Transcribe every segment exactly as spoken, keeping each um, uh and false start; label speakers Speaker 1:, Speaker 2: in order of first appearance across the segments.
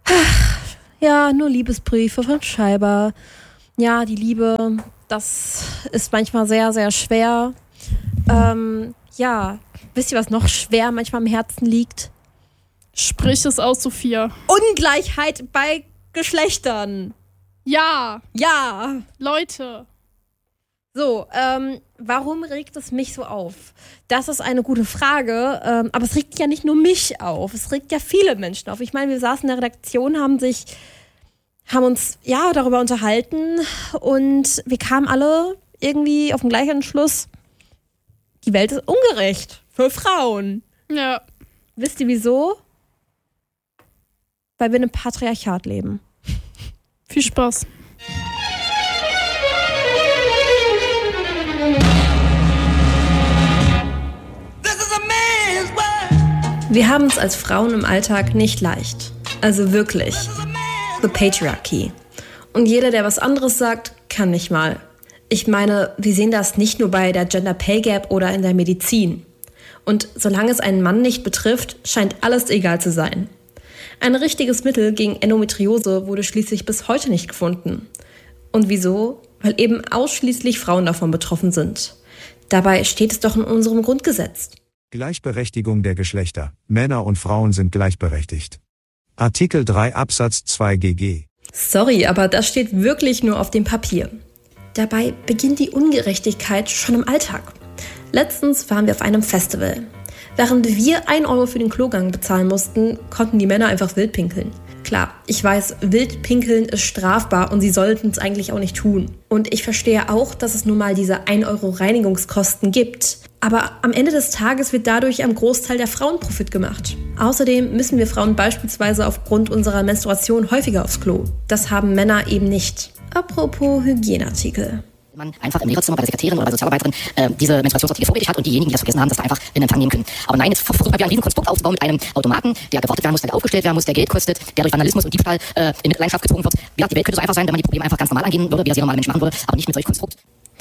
Speaker 1: Ja, nur Liebesbriefe von Scheiber. Ja, die Liebe, das ist manchmal sehr, sehr schwer. Ähm, ja, wisst ihr, was noch schwer manchmal am Herzen liegt?
Speaker 2: Sprich es aus, Sophia.
Speaker 1: Ungleichheit bei Geschlechtern.
Speaker 2: Ja.
Speaker 1: Ja.
Speaker 2: Leute.
Speaker 1: So, ähm, warum regt es mich so auf? Das ist eine gute Frage, ähm, aber es regt ja nicht nur mich auf, es regt ja viele Menschen auf. Ich meine, wir saßen in der Redaktion, haben sich, haben uns, ja, darüber unterhalten und wir kamen alle irgendwie auf den gleichen Entschluss, die Welt ist ungerecht für Frauen.
Speaker 2: Ja.
Speaker 1: Wisst ihr wieso? Weil wir in einem Patriarchat leben.
Speaker 2: Viel Spaß.
Speaker 1: Wir haben es als Frauen im Alltag nicht leicht. Also wirklich. The Patriarchy. Und jeder, der was anderes sagt, kann nicht mal. Ich meine, wir sehen das nicht nur bei der Gender Pay Gap oder in der Medizin. Und solange es einen Mann nicht betrifft, scheint alles egal zu sein. Ein richtiges Mittel gegen Endometriose wurde schließlich bis heute nicht gefunden. Und wieso? Weil eben ausschließlich Frauen davon betroffen sind. Dabei steht es doch in unserem Grundgesetz.
Speaker 3: Gleichberechtigung der Geschlechter. Männer und Frauen sind gleichberechtigt. Artikel drei Absatz zwei G G.
Speaker 1: Sorry, aber das steht wirklich nur auf dem Papier. Dabei beginnt die Ungerechtigkeit schon im Alltag. Letztens waren wir auf einem Festival. Während wir ein Euro für den Klogang bezahlen mussten, konnten die Männer einfach wild pinkeln. Klar, ich weiß, wild pinkeln ist strafbar und sie sollten es eigentlich auch nicht tun. Und ich verstehe auch, dass es nun mal diese ein Euro Reinigungskosten gibt. Aber am Ende des Tages wird dadurch am Großteil der Frauen Profit gemacht. Außerdem müssen wir Frauen beispielsweise aufgrund unserer Menstruation häufiger aufs Klo. Das haben Männer eben nicht. Apropos Hygieneartikel.
Speaker 4: Man einfach im Lehrerzimmer bei der Sekretärin oder bei der Sozialarbeiterin äh, diese Menstruationsartikel vorrätig hat und diejenigen, die das vergessen haben, das da einfach in Empfang nehmen können. Aber nein, jetzt versucht man wieder ein Riesenkonstrukt aufzubauen mit einem Automaten, der gewartet werden muss, der aufgestellt werden muss, der Geld kostet, der durch Vandalismus und Diebstahl äh, in Mitleidenschaft gezogen wird. Ja, die Welt könnte so einfach sein, wenn man die Probleme einfach ganz normal angehen würde, wie das jeder normale Mensch machen würde, aber nicht mit solch Konstrukt.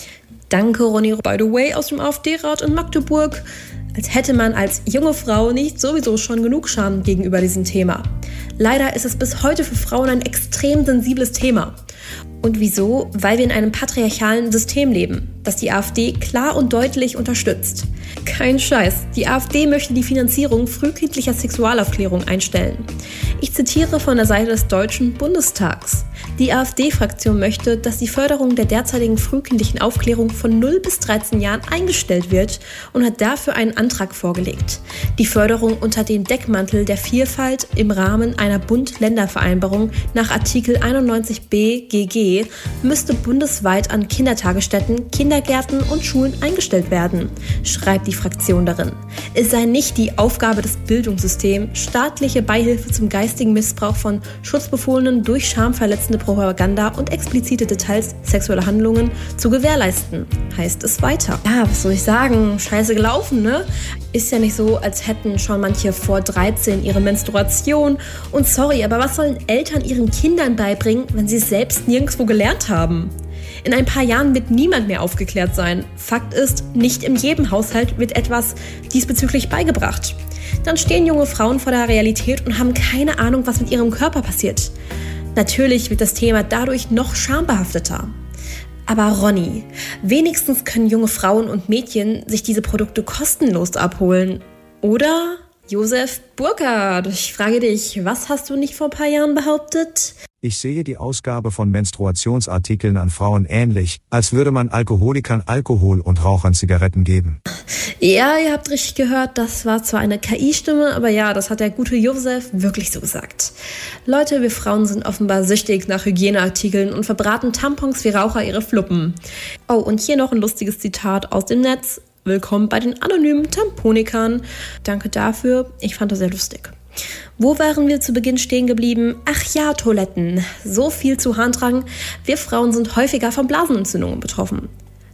Speaker 1: Danke, Ronny, by the way, aus dem AfD-Rat in Magdeburg. Als hätte man als junge Frau nicht sowieso schon genug Scham gegenüber diesem Thema. Leider ist es bis heute für Frauen ein extrem sensibles Thema. Und wieso? Weil wir in einem patriarchalen System leben, das die AfD klar und deutlich unterstützt. Kein Scheiß, die AfD möchte die Finanzierung frühkindlicher Sexualaufklärung einstellen. Ich zitiere von der Seite des Deutschen Bundestags. Die AfD-Fraktion möchte, dass die Förderung der derzeitigen frühkindlichen Aufklärung von null bis dreizehn Jahren eingestellt wird und hat dafür einen Antrag vorgelegt. Die Förderung unter dem Deckmantel der Vielfalt im Rahmen einer Bund-Länder-Vereinbarung nach Artikel einundneunzig b G G müsste bundesweit an Kindertagesstätten, Kindergärten und Schulen eingestellt werden, schreibt die Fraktion darin. Es sei nicht die Aufgabe des Bildungssystems, staatliche Beihilfe zum geistigen Missbrauch von Schutzbefohlenen durch schamverletzende Propaganda und explizite Details sexueller Handlungen zu gewährleisten, heißt es weiter. Ja, was soll ich sagen? Scheiße gelaufen, ne? Ist ja nicht so, als hätten schon manche vor dreizehn ihre Menstruation. Und sorry, aber was sollen Eltern ihren Kindern beibringen, wenn sie es selbst nirgendwo gelernt haben? In ein paar Jahren wird niemand mehr aufgeklärt sein. Fakt ist, nicht in jedem Haushalt wird etwas diesbezüglich beigebracht. Dann stehen junge Frauen vor der Realität und haben keine Ahnung, was mit ihrem Körper passiert. Natürlich wird das Thema dadurch noch schambehafteter. Aber Ronny, wenigstens können junge Frauen und Mädchen sich diese Produkte kostenlos abholen. Oder? Josef Burkhardt, ich frage dich, was hast du nicht vor ein paar Jahren behauptet?
Speaker 3: Ich sehe die Ausgabe von Menstruationsartikeln an Frauen ähnlich, als würde man Alkoholikern Alkohol und Rauchern Zigaretten geben.
Speaker 1: Ja, ihr habt richtig gehört, das war zwar eine K I-Stimme, aber ja, das hat der gute Josef wirklich so gesagt. Leute, wir Frauen sind offenbar süchtig nach Hygieneartikeln und verbraten Tampons wie Raucher ihre Fluppen. Oh, und hier noch ein lustiges Zitat aus dem Netz. Willkommen bei den anonymen Tamponikern. Danke dafür, ich fand das sehr lustig. Wo waren wir zu Beginn stehen geblieben? Ach ja, Toiletten. So viel zu Harndrang. Wir Frauen sind häufiger von Blasenentzündungen betroffen.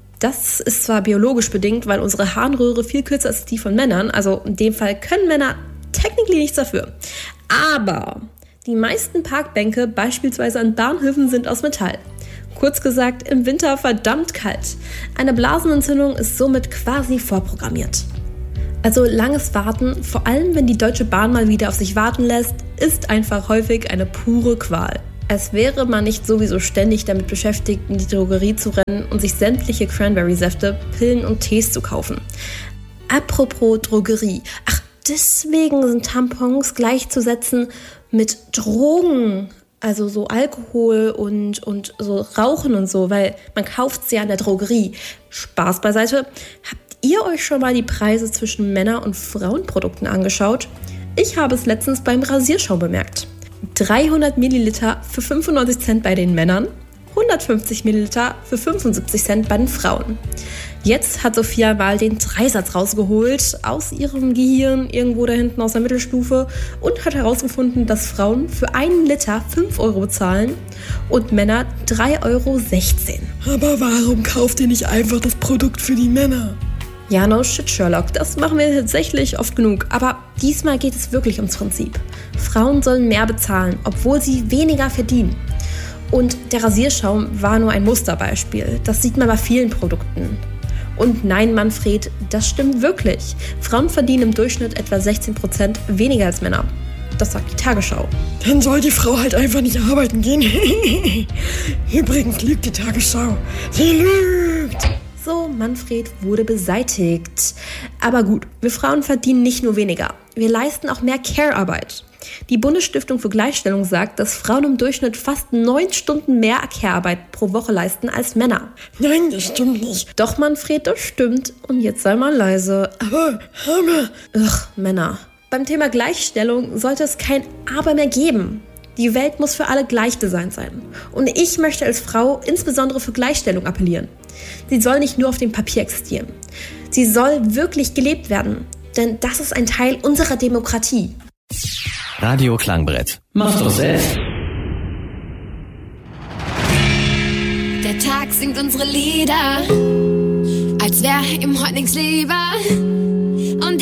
Speaker 1: Das ist zwar biologisch bedingt, weil unsere Harnröhre viel kürzer ist als die von Männern. Also in dem Fall können Männer technically nichts dafür. Aber die meisten Parkbänke, beispielsweise an Bahnhöfen, sind aus Metall. Kurz gesagt, im Winter verdammt kalt. Eine Blasenentzündung ist somit quasi vorprogrammiert. Also langes Warten, vor allem wenn die Deutsche Bahn mal wieder auf sich warten lässt, ist einfach häufig eine pure Qual. Als wäre man nicht sowieso ständig damit beschäftigt, in die Drogerie zu rennen und sich sämtliche Cranberry-Säfte, Pillen und Tees zu kaufen. Apropos Drogerie. Ach, deswegen sind Tampons gleichzusetzen mit Drogen. Also so Alkohol und, und so Rauchen und so, weil man kauft sie ja in der Drogerie. Spaß beiseite. Habt ihr euch schon mal die Preise zwischen Männer- und Frauenprodukten angeschaut? Ich habe es letztens beim Rasierschaum bemerkt. dreihundert Milliliter für fünfundneunzig Cent bei den Männern, hundertfünfzig Milliliter für fünfundsiebzig Cent bei den Frauen. Jetzt hat Sophia mal den Dreisatz rausgeholt aus ihrem Gehirn, irgendwo da hinten aus der Mittelstufe, und hat herausgefunden, dass Frauen für einen Liter fünf Euro bezahlen und Männer drei Euro sechzehn.
Speaker 5: Aber warum kauft ihr nicht einfach das Produkt für die Männer?
Speaker 1: Ja, no shit, Sherlock, das machen wir tatsächlich oft genug. Aber diesmal geht es wirklich ums Prinzip. Frauen sollen mehr bezahlen, obwohl sie weniger verdienen. Und der Rasierschaum war nur ein Musterbeispiel. Das sieht man bei vielen Produkten. Und nein, Manfred, das stimmt wirklich. Frauen verdienen im Durchschnitt etwa sechzehn Prozent weniger als Männer. Das sagt die Tagesschau.
Speaker 5: Dann soll die Frau halt einfach nicht arbeiten gehen. Übrigens lügt die Tagesschau. Sie lügt.
Speaker 1: So, Manfred wurde beseitigt. Aber gut, wir Frauen verdienen nicht nur weniger. Wir leisten auch mehr Care-Arbeit. Die Bundesstiftung für Gleichstellung sagt, dass Frauen im Durchschnitt fast neun Stunden mehr Care-Arbeit pro Woche leisten als Männer.
Speaker 5: Nein, das stimmt nicht.
Speaker 1: Doch, Manfred, das stimmt. Und jetzt sei mal leise.
Speaker 5: Aber, aber...
Speaker 1: Ugh, Männer. Beim Thema Gleichstellung sollte es kein Aber mehr geben. Die Welt muss für alle gleich designt sein. Und ich möchte als Frau insbesondere für Gleichstellung appellieren. Sie soll nicht nur auf dem Papier existieren. Sie soll wirklich gelebt werden. Denn das ist ein Teil unserer Demokratie.
Speaker 6: Radio Klangbrett. Mach's doch selbst.
Speaker 7: Der Tag singt unsere Lieder, als wär ihm heute nichts lieber.